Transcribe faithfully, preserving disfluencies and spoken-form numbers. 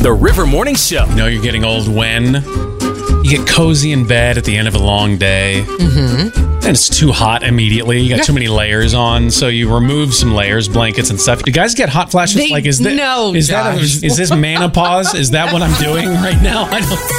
The River Morning Show. You know you're getting old when you get cozy in bed at the end of a long day. Mm-hmm. And it's too hot immediately. You got yeah. too many layers on, so you remove some layers, blankets and stuff. Do guys get hot flashes? They, like, is that no, is that a, is this menopause? Is that what I'm doing right now? I don't.